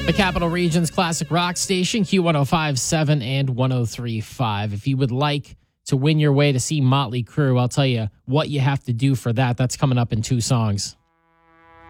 The Capital Region's classic rock station, Q105.7 and 103.5. If you would like to win your way to see Motley Crue, I'll tell you what you have to do for that. That's coming up in 2 songs.